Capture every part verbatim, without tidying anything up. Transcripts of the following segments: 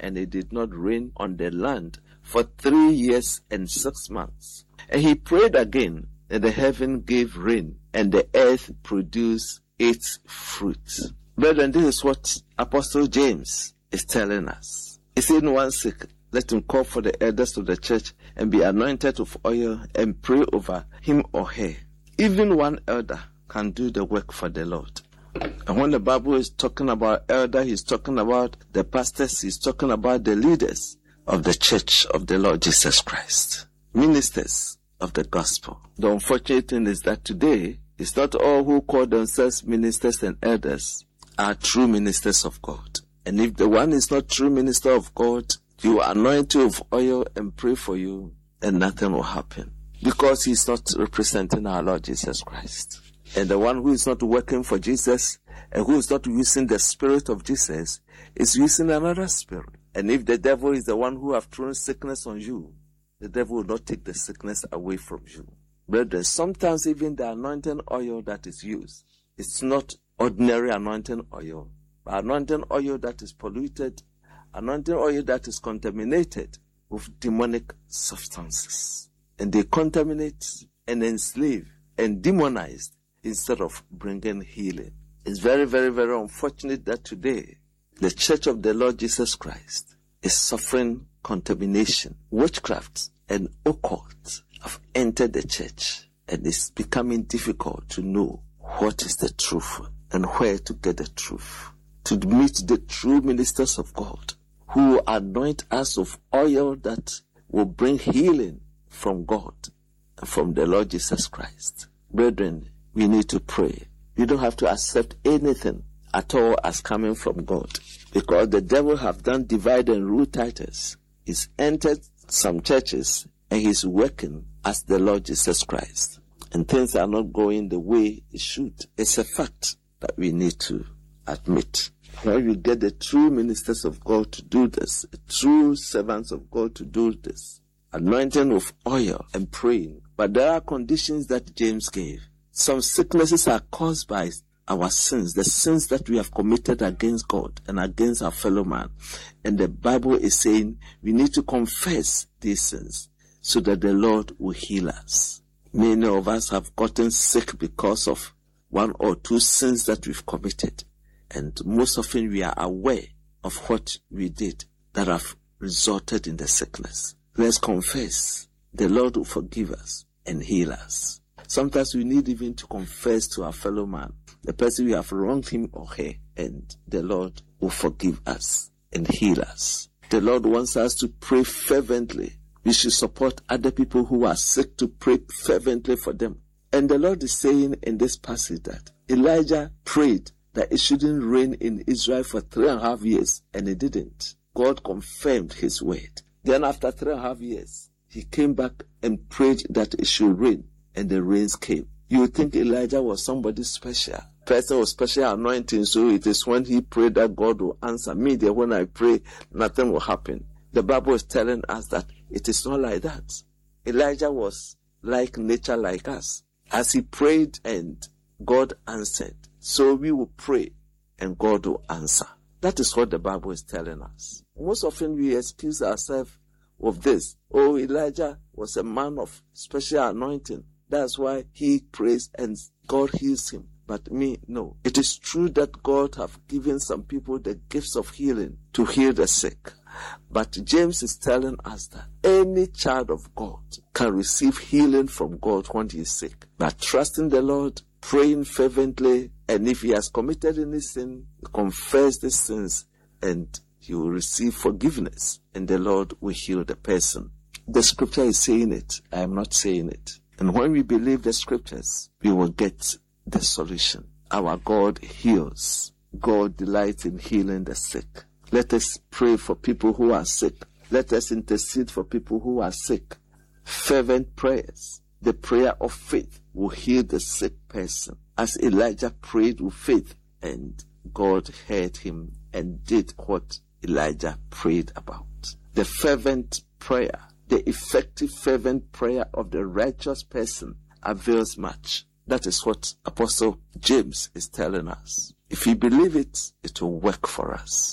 and it did not rain on the land for three years and six months. And he prayed again, and the heaven gave rain, and the earth produced its fruit. Brethren, this is what Apostle James is telling us. He said, "No one sick, let him call for the elders of the church and be anointed with oil and pray over him or her." Even one elder can do the work for the Lord. And when the Bible is talking about elder, he's talking about the pastors, he's talking about the leaders of the church of the Lord Jesus Christ, ministers of the gospel. The unfortunate thing is that today, it's not all who call themselves ministers and elders are true ministers of God. And if the one is not true minister of God, you anoint you with oil and pray for you, and nothing will happen. Because he's not representing our Lord Jesus Christ. And the one who is not working for Jesus and who is not using the spirit of Jesus is using another spirit. And if the devil is the one who have thrown sickness on you, the devil will not take the sickness away from you. Brethren, sometimes even the anointing oil that is used, it's not ordinary anointing oil, but anointing oil that is polluted, anointing oil that is contaminated with demonic substances. And they contaminate and enslave and demonize instead of bringing healing. It's very, very, very unfortunate that today the church of the Lord Jesus Christ is suffering contamination. Witchcraft and occult have entered the church, and it's becoming difficult to know what is the truth and where to get the truth. To meet the true ministers of God who anoint us with oil that will bring healing from God and from the Lord Jesus Christ. Brethren, we need to pray. You don't have to accept anything at all as coming from God, because the devil have done divide and rule titles. He's entered some churches and he's working as the Lord Jesus Christ, and things are not going the way it should. It's a fact that we need to admit. When you get the true ministers of God to do this, the true servants of God to do this, anointing with oil and praying. But there are conditions that James gave. Some sicknesses are caused by our sins, the sins that we have committed against God and against our fellow man. And the Bible is saying we need to confess these sins so that the Lord will heal us. Many of us have gotten sick because of one or two sins that we've committed. And most often we are aware of what we did that have resulted in the sickness. Let's confess. The Lord will forgive us and heal us. Sometimes we need even to confess to our fellow man, the person we have wronged him or her, and the Lord will forgive us and heal us. The Lord wants us to pray fervently. We should support other people who are sick to pray fervently for them. And the Lord is saying in this passage that Elijah prayed that it shouldn't rain in Israel for three and a half years, and it didn't. God confirmed his word. Then after three and a half years, he came back and prayed that it should rain, and the rains came. You would think Elijah was somebody special. Person with special anointing, so it is when he prayed that God will answer me. That when I pray, nothing will happen. The Bible is telling us that it is not like that. Elijah was like nature, like us. As he prayed and God answered, so we will pray and God will answer. That is what the Bible is telling us. Most often we excuse ourselves with this. Oh, Elijah was a man of special anointing. That's why he prays and God heals him. But me, no. It is true that God have given some people the gifts of healing to heal the sick. But James is telling us that any child of God can receive healing from God when he is sick. But trusting the Lord, praying fervently, and if he has committed any sin, confess the sins, and he will receive forgiveness, and the Lord will heal the person. The scripture is saying it. I am not saying it. And when we believe the scriptures, we will get the solution. Our God heals. God delights in healing the sick. Let us pray for people who are sick. Let us intercede for people who are sick. Fervent prayers. The prayer of faith will heal the sick person. As Elijah prayed with faith, and God heard him and did what Elijah prayed about. The fervent prayer, the effective fervent prayer of the righteous person avails much. That is what Apostle James is telling us. If we believe it, it will work for us.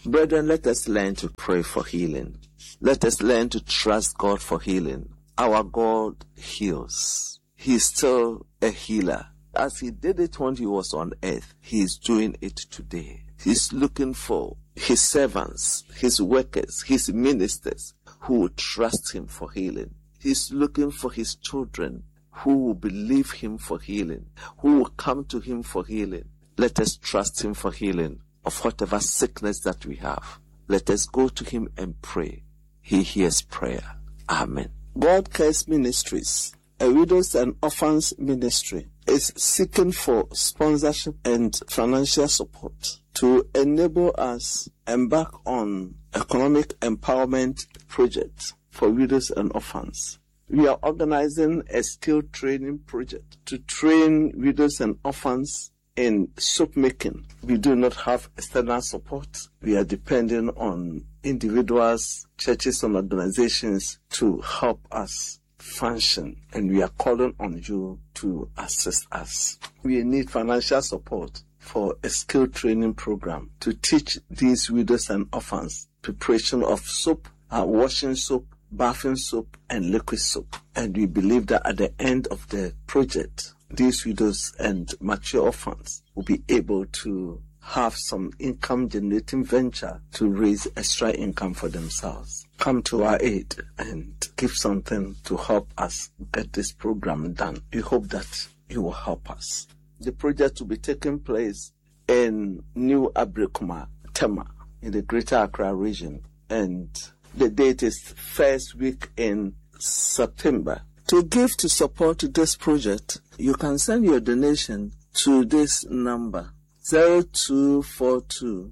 Brethren, let us learn to pray for healing. Let us learn to trust God for healing. Our God heals. He is still a healer. As he did it when he was on earth, he is doing it today. He's looking for his servants, his workers, his ministers who will trust him for healing. He's looking for his children who will believe him for healing, who will come to him for healing. Let us trust him for healing of whatever sickness that we have. Let us go to him and pray. He hears prayer. Amen. God Cares Ministries, a widows and orphans ministry, is seeking for sponsorship and financial support to enable us embark on economic empowerment project for widows and orphans. We are organizing a skill training project to train widows and orphans in soap making. We do not have external support. We are depending on individuals, churches, and organizations to help us function, and we are calling on you to assist us. We need financial support for a skill training program to teach these widows and orphans preparation of soap, uh, washing soap, bathing soap, and liquid soap. And we believe that at the end of the project, these widows and mature orphans will be able to have some income generating venture to raise extra income for themselves. Come to our aid and give something to help us get this program done. We hope that you will help us. The project will be taking place in New Abrikuma, Tema, in the Greater Accra region, and the date is first week in September. To give to support this project, you can send your donation to this number, zero two four two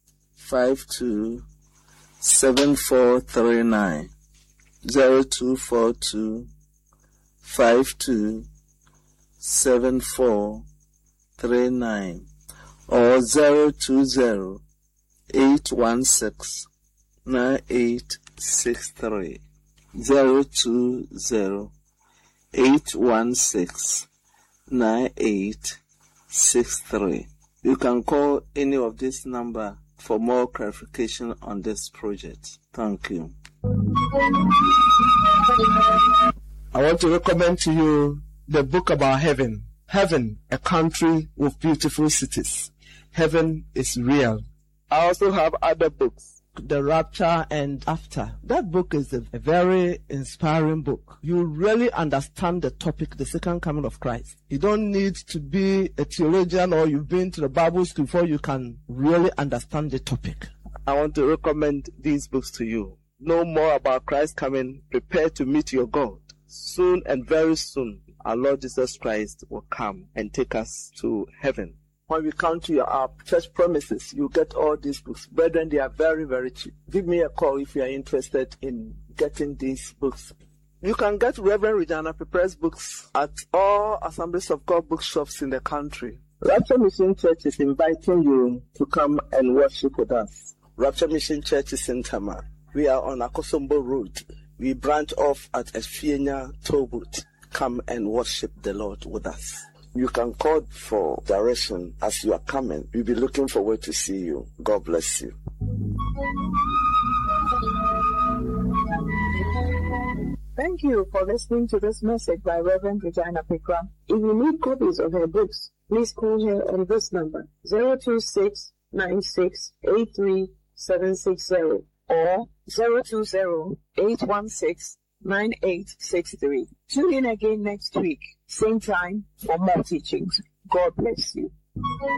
five two seven four three nine, zero two four two five two seven four three nine, or zero two zero eight one six nine eight six three, zero two zero eight one six nine eight six three. You can call any of this number for more clarification on this project. Thank you. I want to recommend to you the book about heaven. Heaven, a country with beautiful cities. Heaven is real. I also have other books. The Rapture and After. That book is a, a very inspiring book. You really understand the topic, the second coming of Christ. You don't need to be a theologian or you've been to the Bible school before you can really understand the topic. I want to recommend these books to you. Know more about Christ coming. Prepare to meet your God. Soon and very soon, our Lord Jesus Christ will come and take us to heaven. When we come to your our church premises, you get all these books. Brethren, they are very, very cheap. Give me a call if you are interested in getting these books. You can get Reverend Regina Pepre's books at all Assemblies of God bookshops in the country. Rapture Mission Church is inviting you to come and worship with us. Rapture Mission Church is in Tama. We are on Akosombo Road. We branch off at Esfienya Tollbooth. Come and worship the Lord with us. You can call for direction as you are coming. We'll be looking forward to see you. God bless you. Thank you for listening to this message by Reverend Regina Pekra. If you need copies of her books, please call her on this number, zero two six nine six eight three seven six zero or zero two zero eight one six nine eight six three. Tune in again next week, same time, for more teachings. God bless you.